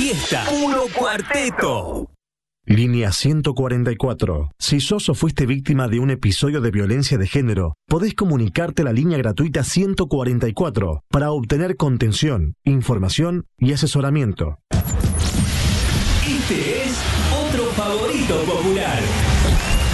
fiesta, puro cuarteto. Línea 144. Si sos o fuiste víctima de un episodio de violencia de género, podés comunicarte a la línea gratuita 144 para obtener contención, información y asesoramiento. Este es otro favorito popular.